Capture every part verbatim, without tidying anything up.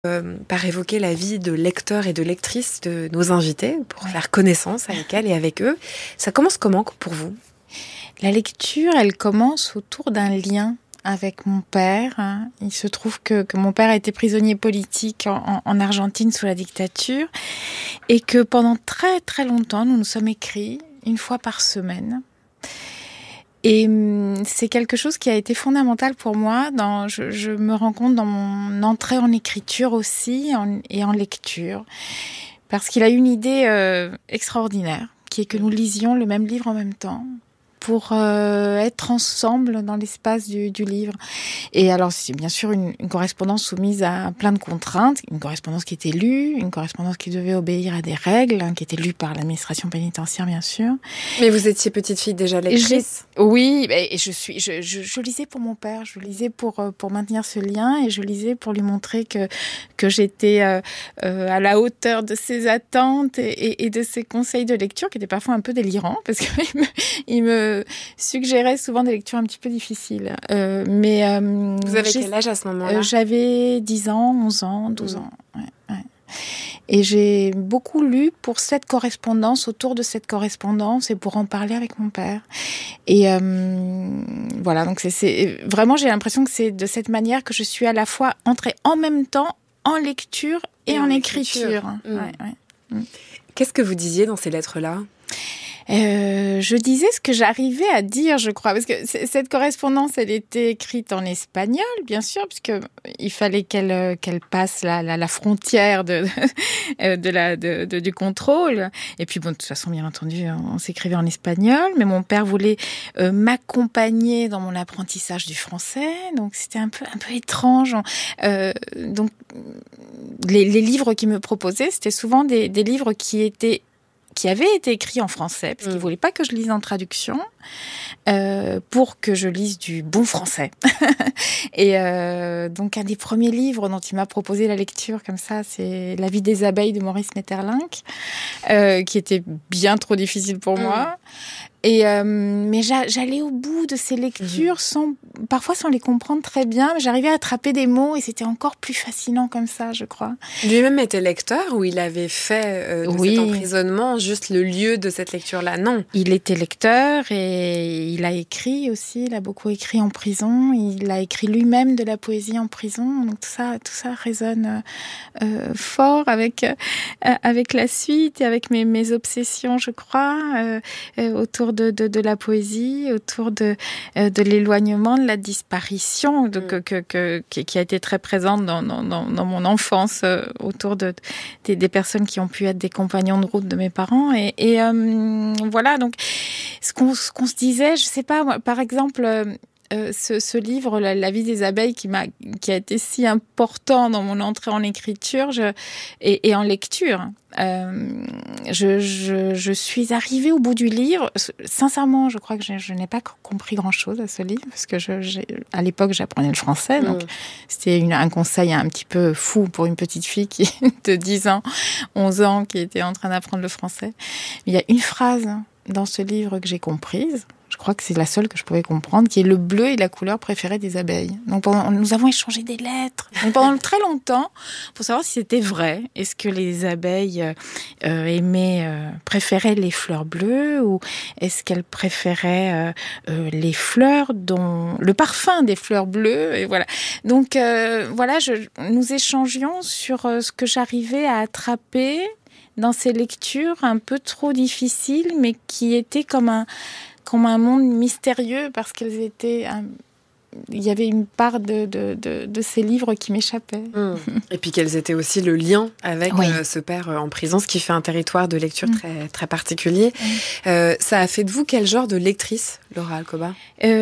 Euh, par évoquer la vie de lecteurs et de lectrices de nos invités pour ouais. faire connaissance avec elles et avec eux. Ça commence comment pour vous ? La lecture, elle commence autour d'un lien avec mon père. Il se trouve que, que mon père a été prisonnier politique en, en Argentine sous la dictature et que pendant très très longtemps, nous nous sommes écrits une fois par semaine. Et c'est quelque chose qui a été fondamental pour moi. Dans, je, je me rends compte dans mon entrée en écriture aussi en, et en lecture. Parce qu'il a une idée euh, extraordinaire, qui est que nous lisions le même livre en même temps pour euh, être ensemble dans l'espace du, du livre. Et alors, c'est bien sûr une, une correspondance soumise à plein de contraintes, une correspondance qui était lue, une correspondance qui devait obéir à des règles, hein, qui était lue par l'administration pénitentiaire, bien sûr. Mais vous étiez petite fille déjà lectrice ? Oui, et je suis, je, je, je lisais pour mon père, je lisais pour pour maintenir ce lien, et je lisais pour lui montrer que que j'étais euh, euh, à la hauteur de ses attentes et, et, et de ses conseils de lecture, qui étaient parfois un peu délirants, parce qu'il me, il me suggérait souvent des lectures un petit peu difficiles. Euh, mais euh, vous avez quel âge à ce moment-là ? euh, J'avais dix ans, onze ans, douze mmh. ans. Ouais, ouais. Et j'ai beaucoup lu pour cette correspondance, autour de cette correspondance, et pour en parler avec mon père. Et euh, voilà, donc c'est, c'est vraiment, j'ai l'impression que c'est de cette manière que je suis à la fois entrée en même temps en lecture et, et en, en écriture. écriture. Mmh. Ouais, ouais. Mmh. Qu'est-ce que vous disiez dans ces lettres-là ? Euh, je disais ce que j'arrivais à dire, je crois, parce que c- cette correspondance, elle était écrite en espagnol, bien sûr, puisque il fallait qu'elle qu'elle passe la la, la frontière de de la de, de du contrôle. Et puis bon, de toute façon, bien entendu, on s'écrivait en espagnol, mais mon père voulait euh, m'accompagner dans mon apprentissage du français, donc c'était un peu un peu étrange. Euh, donc les, les livres qu'il me proposait, c'était souvent des des livres qui étaient qui avait été écrit en français, parce qu'il ne voulait pas que je lise en traduction, euh, pour que je lise du bon français. Et euh, donc, un des premiers livres dont il m'a proposé la lecture, comme ça, c'est La vie des abeilles de Maurice Maeterlinck, euh, qui était bien trop difficile pour mmh. moi. Et euh, mais j'a, j'allais au bout de ces lectures, mmh. sans, parfois sans les comprendre très bien, mais j'arrivais à attraper des mots et c'était encore plus fascinant comme ça, je crois. Lui-même était lecteur ou il avait fait euh, de oui. cet emprisonnement juste le lieu de cette lecture-là ? Non. Il était lecteur et il a écrit aussi, il a beaucoup écrit en prison, il a écrit lui-même de la poésie en prison, donc tout ça, tout ça résonne euh, fort avec, euh, avec la suite et avec mes, mes obsessions, je crois, euh, euh, autour De, de, de la poésie, autour de, euh, de l'éloignement, de la disparition, de, mmh. que, que, que, qui a été très présente dans, dans, dans mon enfance, euh, autour de, de, des personnes qui ont pu être des compagnons de route de mes parents. Et, et euh, voilà, donc ce qu'on, ce qu'on se disait, je sais pas, moi, par exemple... Euh, Euh, ce, ce livre, la, la vie des abeilles, qui m'a, qui a été si important dans mon entrée en écriture je, et, et en lecture. Euh, je, je, je suis arrivée au bout du livre. Sincèrement, je crois que je, je n'ai pas compris grand-chose à ce livre, parce que je, j'ai, à l'époque, j'apprenais le français, donc mmh. c'était une, un conseil un petit peu fou pour une petite fille qui de dix ans, onze ans, qui était en train d'apprendre le français. Mais il y a une phrase dans ce livre que j'ai comprise. Je crois que c'est la seule que je pouvais comprendre, qui est le bleu est la couleur préférée des abeilles. Donc pendant, nous avons échangé des lettres donc pendant très longtemps pour savoir si c'était vrai. Est-ce que les abeilles euh, aimaient, euh, préféraient les fleurs bleues, ou est-ce qu'elles préféraient euh, euh, les fleurs dont le parfum des fleurs bleues, et voilà. Donc euh, voilà, je, nous échangions sur euh, ce que j'arrivais à attraper dans ces lectures un peu trop difficiles, mais qui étaient comme un comme un monde mystérieux, parce qu'elles étaient... Un... Il y avait une part de, de, de, de ces livres qui m'échappait. Mmh. Et puis qu'elles étaient aussi le lien avec oui. euh, ce père en prison, ce qui fait un territoire de lecture mmh. très, très particulier. Mmh. Euh, ça a fait de vous quel genre de lectrice, Laura Alcoba ?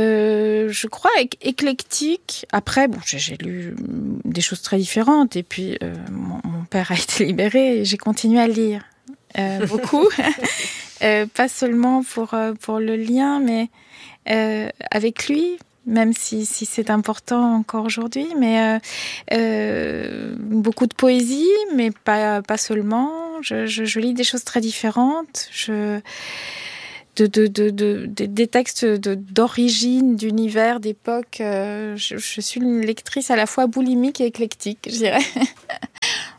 euh, Je crois éc- éclectique. Après, bon, j'ai, j'ai lu des choses très différentes. Et puis, euh, mon, mon père a été libéré et j'ai continué à lire euh, beaucoup. Euh, pas seulement pour, euh, pour le lien, mais euh, avec lui, même si, si c'est important encore aujourd'hui, mais euh, euh, beaucoup de poésie, mais pas, pas seulement. Je, je, je lis des choses très différentes. Je... De, de, de, de, de, des textes de, d'origine, d'univers, d'époque. Euh, je, je suis une lectrice à la fois boulimique et éclectique, je dirais.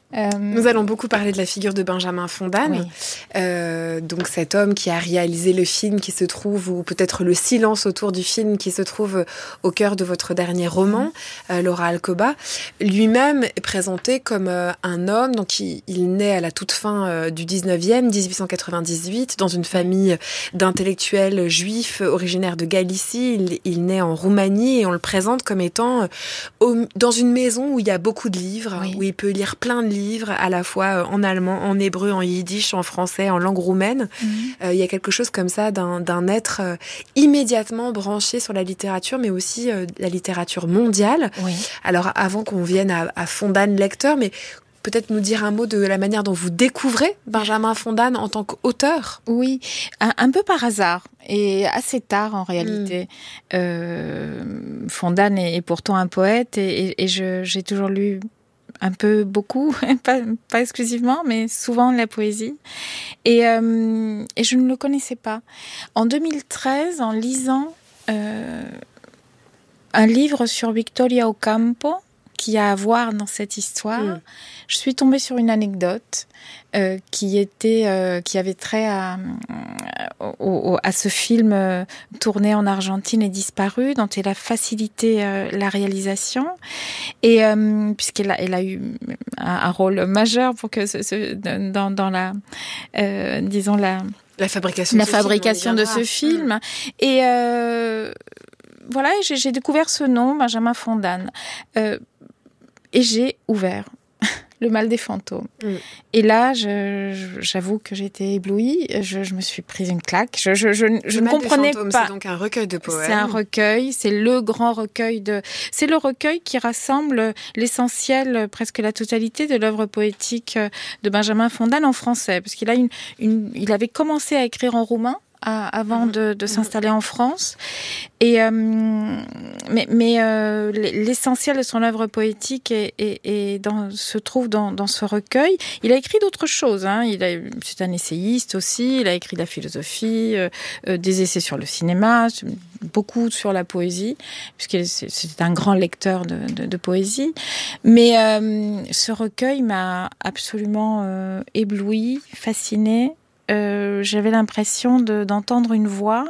Euh... Nous allons beaucoup parler de la figure de Benjamin Fondane, oui. euh, donc cet homme qui a réalisé le film qui se trouve, ou peut-être le silence autour du film qui se trouve au cœur de votre dernier roman, mmh. euh, Laura Alcoba. Lui-même est présenté comme euh, un homme, donc il, il naît à la toute fin euh, du dix-neuvième, dix-huit cent quatre-vingt-dix-huit, dans une famille d'intellectuels juifs originaires de Galicie. Il, il naît en Roumanie et on le présente comme étant euh, au, dans une maison où il y a beaucoup de livres, oui. où il peut lire plein de livres, livres à la fois en allemand, en hébreu, en yiddish, en français, en langue roumaine. Mmh. Euh, il y a quelque chose comme ça d'un, d'un être euh, immédiatement branché sur la littérature, mais aussi euh, la littérature mondiale. Oui. Alors, avant qu'on vienne à, à Fondane lecteur, mais peut-être nous dire un mot de la manière dont vous découvrez Benjamin Fondane en tant qu'auteur. Oui, un, un peu par hasard et assez tard en réalité. Mmh. Euh, Fondane est, est pourtant un poète et, et, et je, j'ai toujours lu un peu beaucoup, pas, pas exclusivement, mais souvent la poésie. Et, euh, et je ne le connaissais pas. En deux mille treize, en lisant euh, un livre sur Victoria Ocampo, qui a à voir dans cette histoire, mmh. je suis tombée sur une anecdote euh, qui était, euh, qui avait trait à, au, à ce film euh, tourné en Argentine et disparu, dont elle a facilité euh, la réalisation, et euh, puisqu'elle a, elle a eu un, un rôle majeur pour que ce, ce, dans, dans la, euh, disons la, la fabrication, la de, fabrication ce de ce film, mmh. et euh, voilà, j'ai, j'ai découvert ce nom, Benjamin Fondane. Euh, Et j'ai ouvert Le Mal des fantômes. Mm. Et là, je, je, j'avoue que j'étais éblouie. Je, je me suis prise une claque. Je, je, je, je ne comprenais pas. Le Mal des fantômes, pas. C'est donc un recueil de poèmes. C'est un recueil. C'est le grand recueil de. C'est le recueil qui rassemble l'essentiel, presque la totalité de l'œuvre poétique de Benjamin Fondane en français, parce qu'il a une, une, il avait commencé à écrire en roumain. À, avant mmh. de, de s'installer en France. Et, euh, mais mais euh, l'essentiel de son œuvre poétique est, est, est dans, se trouve dans, dans ce recueil. Il a écrit d'autres choses. Hein. Il a, c'est un essayiste aussi. Il a écrit de la philosophie, euh, euh, des essais sur le cinéma, beaucoup sur la poésie, puisqu'il c'est un grand lecteur de, de, de poésie. Mais euh, ce recueil m'a absolument euh, ébloui, fascinée. Euh, j'avais l'impression de, d'entendre une voix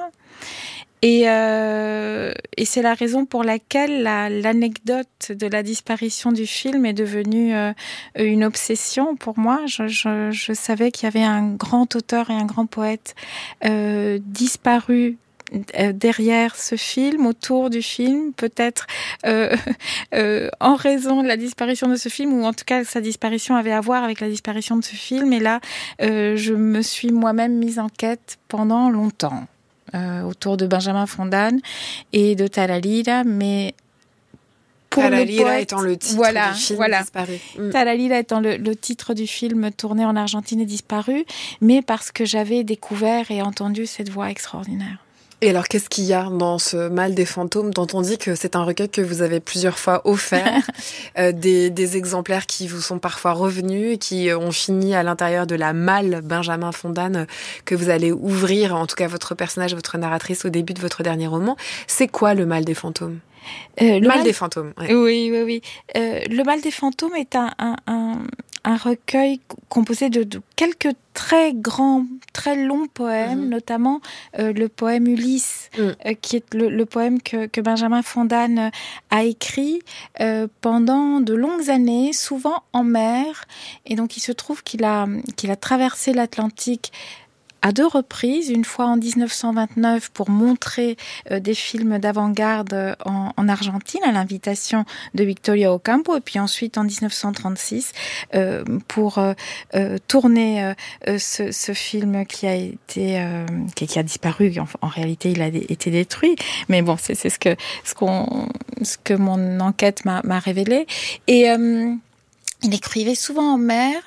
et, euh, et c'est la raison pour laquelle la, l'anecdote de la disparition du film est devenue euh, une obsession pour moi. Je, je, je savais qu'il y avait un grand auteur et un grand poète euh, disparu derrière ce film, autour du film, peut-être euh, euh, en raison de la disparition de ce film, ou en tout cas sa disparition avait à voir avec la disparition de ce film. Et là, euh, je me suis moi-même mise en quête pendant longtemps euh, autour de Benjamin Fondane et de Talalila, mais pour Talalila le poète, étant le titre voilà, du film voilà. disparu. Mm. Talalila étant le, le titre du film tourné en Argentine et disparu, mais parce que j'avais découvert et entendu cette voix extraordinaire. Et alors, qu'est-ce qu'il y a dans ce Mal des fantômes dont on dit que c'est un recueil que vous avez plusieurs fois offert, euh, des, des exemplaires qui vous sont parfois revenus et qui ont fini à l'intérieur de la malle Benjamin Fondane que vous allez ouvrir, en tout cas votre personnage, votre narratrice au début de votre dernier roman. C'est quoi le Mal des fantômes ? Euh, le mal, mal des fantômes. Ouais. Oui, oui, oui. Euh, le Mal des fantômes est un, un, un, un recueil composé de, de quelques très grands, très longs poèmes, mmh. notamment euh, le poème Ulysse, mmh. euh, qui est le, le poème que, que Benjamin Fondane a écrit euh, pendant de longues années, souvent en mer. Et donc, il se trouve qu'il a, qu'il a traversé l'Atlantique à deux reprises, une fois en dix-neuf cent vingt-neuf pour montrer euh, des films d'avant-garde en, en Argentine à l'invitation de Victoria Ocampo, et puis ensuite en dix-neuf cent trente-six euh, pour euh, euh, tourner euh, ce, ce film qui a été euh, qui, qui a disparu. En, en réalité, il a été détruit, mais bon, c'est, c'est ce que ce qu'on ce que mon enquête m'a, m'a révélé. Et euh, il écrivait souvent en mer.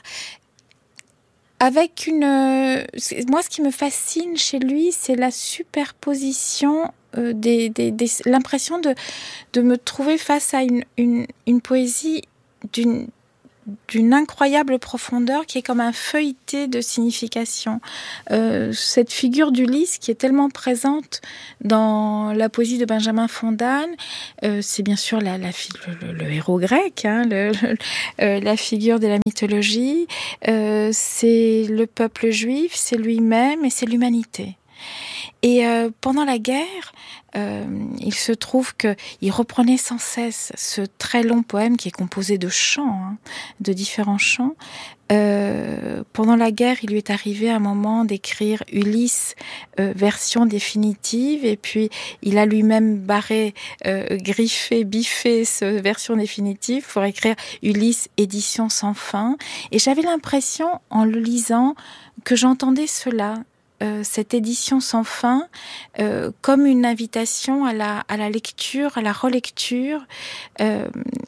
Avec une, euh, moi, ce qui me fascine chez lui, c'est la superposition euh, des, des, des, l'impression de de me trouver face à une une, une poésie d'une d'une incroyable profondeur qui est comme un feuilleté de signification. Euh, cette figure d'Ulysse qui est tellement présente dans la poésie de Benjamin Fondanne, euh, c'est bien sûr la, la, le, le, le héros grec, hein, le, le, euh, la figure de la mythologie, euh, c'est le peuple juif, c'est lui-même et c'est l'humanité. Et euh, pendant la guerre, euh, il se trouve qu'il reprenait sans cesse ce très long poème qui est composé de chants, hein, de différents chants. Euh, pendant la guerre, il lui est arrivé un moment d'écrire Ulysse euh, version définitive, et puis il a lui-même barré, euh, griffé, biffé cette version définitive pour écrire Ulysse édition sans fin. Et j'avais l'impression, en le lisant, que j'entendais cela. Euh, cette édition sans fin euh, comme une invitation à la, à la lecture, à la relecture euh,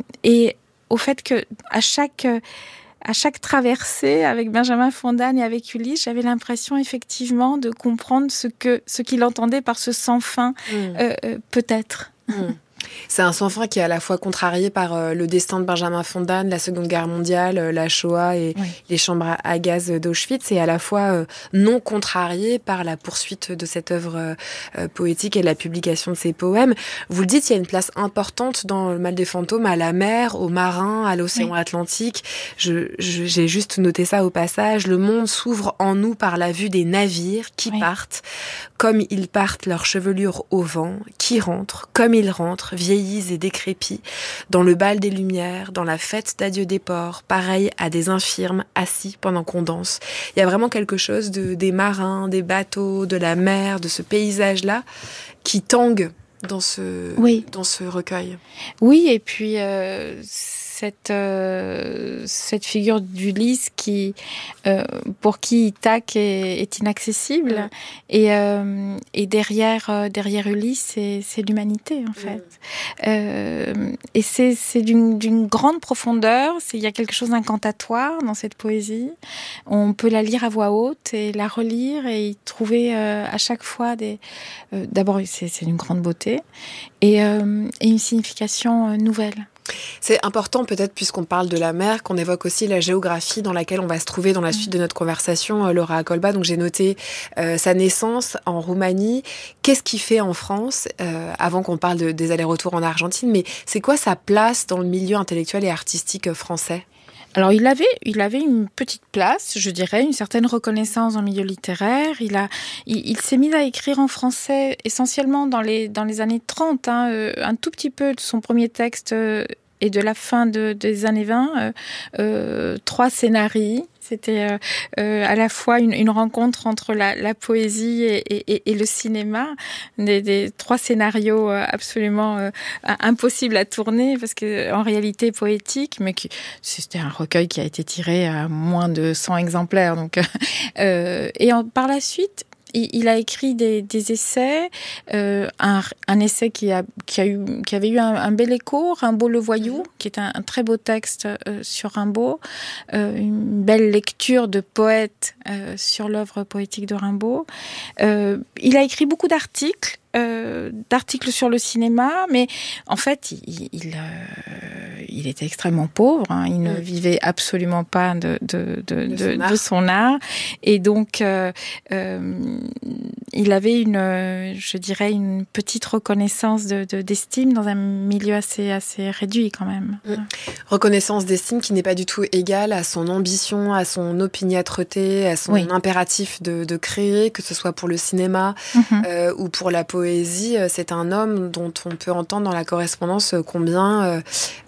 et au fait que à chaque, à chaque traversée avec Benjamin Fondanne et avec Ulysse, j'avais l'impression effectivement de comprendre ce, que, ce qu'il entendait par ce sans fin, mmh. euh, euh, peut-être. Mmh. C'est un sans fin qui est à la fois contrarié par euh, le destin de Benjamin Fondanne, la Seconde Guerre mondiale, euh, la Shoah et oui. les chambres à, à gaz d'Auschwitz, et à la fois euh, non contrarié par la poursuite de cette œuvre euh, poétique et la publication de ses poèmes. Vous le dites, il y a une place importante dans Le Mal des fantômes à la mer, aux marins, à l'océan oui. Atlantique. Je, je, j'ai juste noté ça au passage. Le monde s'ouvre en nous par la vue des navires qui oui. partent, comme ils partent, leur chevelure au vent, qui rentrent, comme ils rentrent, vieillis et décrépits, dans le bal des lumières, dans la fête d'adieu des ports, pareil à des infirmes assis pendant qu'on danse. Il y a vraiment quelque chose de, des marins, des bateaux, de la mer, de ce paysage-là qui tangue dans ce, oui. dans ce recueil. Oui, et puis euh, cette, euh, cette figure d'Ulysse qui, euh, pour qui Ithaque est, est inaccessible. Mmh. Et, euh, et derrière, euh, derrière Ulysse, c'est, c'est l'humanité, en fait. Mmh. Euh, et c'est, c'est d'une, d'une grande profondeur. C'est, il y a quelque chose d'incantatoire dans cette poésie. On peut la lire à voix haute et la relire et y trouver euh, à chaque fois des... Euh, d'abord, c'est, c'est d'une grande beauté et, euh, et une signification euh, nouvelle. C'est important peut-être, puisqu'on parle de la mer, qu'on évoque aussi la géographie dans laquelle on va se trouver dans la suite de notre conversation, Laura Akolba. Donc j'ai noté euh, sa naissance en Roumanie. Qu'est-ce qu'il fait en France, euh, avant qu'on parle de, des allers-retours en Argentine, mais c'est quoi sa place dans le milieu intellectuel et artistique français ? Alors, il avait, il avait une petite place, je dirais, une certaine reconnaissance dans le milieu littéraire. Il a, il, il s'est mis à écrire en français essentiellement dans les, dans les années trente, hein, euh, un tout petit peu de son premier texte euh, et de la fin de, des années vingt, euh, euh, trois scénarii. C'était euh, euh, à la fois une, une rencontre entre la, la poésie et, et, et le cinéma, des, des trois scénarios absolument euh, impossibles à tourner parce que en réalité poétique, mais qui, c'était un recueil qui a été tiré à moins de cent exemplaires. Donc, euh, et en, par la suite, il a écrit des, des essais, euh, un, un essai qui, a, qui, a eu, qui avait eu un, un bel écho, Rimbaud le voyou, qui est un, un très beau texte euh, sur Rimbaud, euh, une belle lecture de poète euh, sur l'œuvre poétique de Rimbaud. Euh, il a écrit beaucoup d'articles, euh, d'articles sur le cinéma, mais en fait, il, il, euh, il était extrêmement pauvre. Hein, il ne mmh. vivait absolument pas de, de, de, de, de, son, de son art. Et donc, euh, euh, il avait une, je dirais, une petite reconnaissance de, de, d'estime dans un milieu assez, assez réduit quand même. Mmh. Reconnaissance d'estime qui n'est pas du tout égale à son ambition, à son opiniâtreté, à son oui. impératif de, de créer, que ce soit pour le cinéma mmh. euh, ou pour la poésie. C'est un homme dont on peut entendre dans la correspondance combien euh,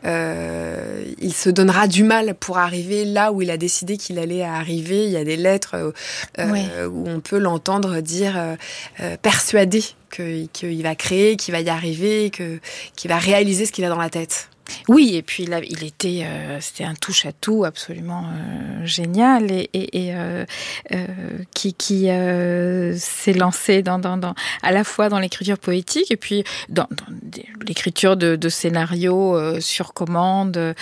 euh, il se donnera du mal pour arriver là où il a décidé qu'il allait arriver. Il y a des lettres euh, oui. où on peut l'entendre dire euh, euh, persuadé que, qu'il va créer, qu'il va y arriver, que, qu'il va réaliser ce qu'il a dans la tête. Oui, et puis il, a, il était, euh, c'était un touche-à-tout absolument euh, génial et, et, et euh, euh, qui, qui euh, s'est lancé dans, dans, dans, à la fois dans l'écriture poétique et puis dans, dans l'écriture de, de scénarios euh, sur commande, euh,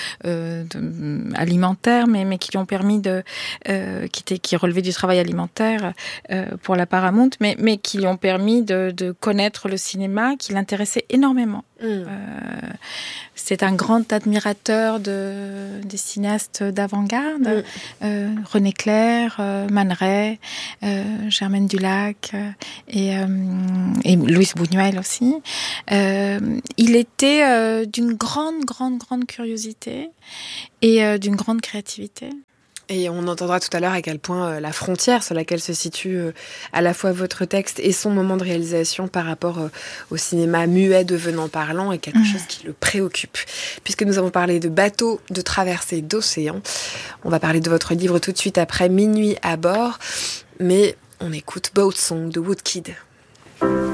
de, alimentaires, mais, mais qui lui ont permis de, euh, qui, était, qui relevaient du travail alimentaire euh, pour la Paramount, mais, mais qui lui ont permis de, de connaître le cinéma, qui l'intéressait énormément. Mmh. Euh, c'est un grand admirateur de, des cinéastes d'avant-garde, mmh. euh, René Clair, euh, Man Ray, euh, Germaine Dulac euh, et, euh, et Louise Buñuel aussi. Euh, il était euh, d'une grande, grande, grande curiosité et euh, d'une grande créativité. Et on entendra tout à l'heure à quel point euh, la frontière sur laquelle se situe euh, à la fois votre texte et son moment de réalisation par rapport euh, au cinéma muet devenant parlant est quelque mmh. chose qui le préoccupe. Puisque nous avons parlé de bateaux, de traversées d'océans, on va parler de votre livre tout de suite après Minuit à bord, mais on écoute Boat Song de Woodkid.